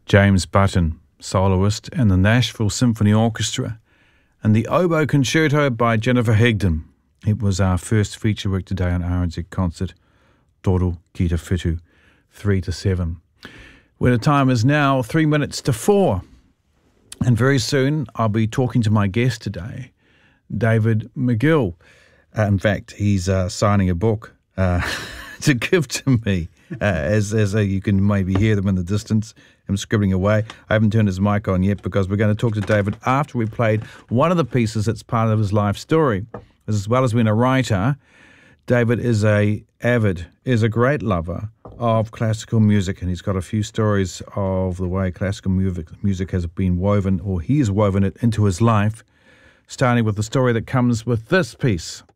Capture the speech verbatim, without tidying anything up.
James Button, soloist, and the Nashville Symphony Orchestra, and the Oboe Concerto by Jennifer Higdon. It was our first feature work today on R N Z Concert, Toro Ki Te Whitu, three to seven. Where the time is now three minutes to four. And very soon I'll be talking to my guest today, David McGill. Uh, in fact, he's uh, signing a book uh, to give to me. Uh, as as uh, you can maybe hear them in the distance, him scribbling away. I haven't turned his mic on yet because we're going to talk to David after we played one of the pieces that's part of his life story. As well as being a writer, David is a avid, is a great lover of classical music, and he's got a few stories of the way classical music, music has been woven, or he has woven it into his life, starting with the story that comes with this piece.